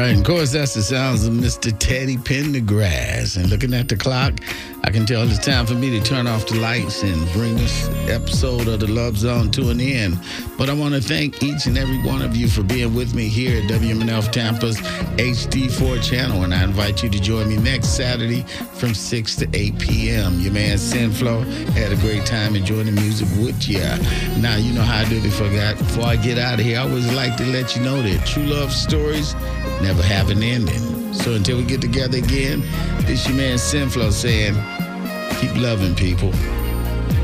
right, and of course, that's the sounds of Mr. Teddy Pendergrass. And looking at the clock, I can tell it's time for me to turn off the lights and bring this episode of the Love Zone to an end. But I want to thank each and every one of you for being with me here at WMNF Tampa's HD4 channel. And I invite you to join me next Saturday from 6 to 8 p.m. Your man, Sinflow, had a great time enjoying the music with you. Now, you know how I do it before I get out of here. I always like to let you know that true love stories never have an ending. So until we get together again, this your man Sinflow saying, keep loving people.